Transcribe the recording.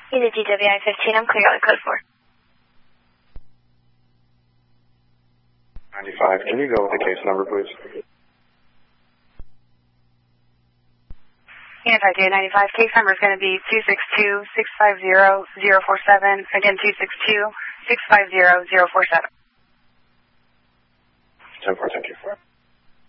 Either DWI-15, I'm clear on code 4. 95, can you go with the case number, please? Unit 95, case number is going to be 262-650-047. Again, 262-650-047. 10-4, thank you.